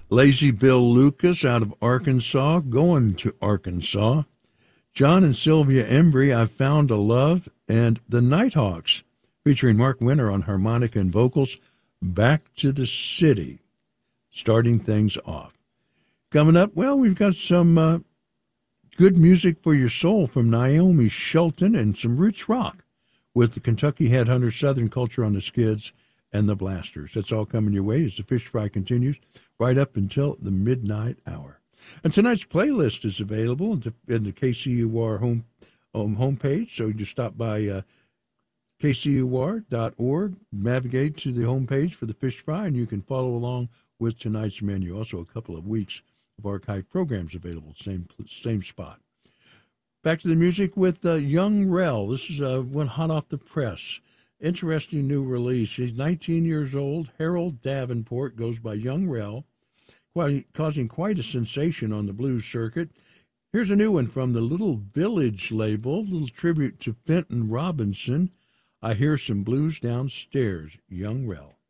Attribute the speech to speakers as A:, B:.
A: Lazy Bill Lucas out of Arkansas, going to Arkansas. John and Sylvia Embry, I Found a Love, and the Nighthawks, featuring Mark Winter on harmonica and vocals, Back to the City, starting things off. Coming up, well, we've got some good music for your soul from Naomi Shelton and some roots rock with the Kentucky Headhunter, Southern Culture on the Skids, and the Blasters. That's all coming your way as the Fish Fry continues right up until the midnight hour. And tonight's playlist is available in the KCUR homepage, so you just stop by kcur.org, navigate to the homepage for the Fish Fry, and you can follow along with tonight's menu. Also, a couple of weeks of archived programs available, same spot. Back to the music with Young Rel. This is one hot off the press. Interesting new release. He's 19 years old. Harold Davenport goes by Young Rel, causing quite a sensation on the blues circuit. Here's a new one from the Little Village label, a little tribute to Fenton Robinson. I Hear Some Blues Downstairs, Young Rel.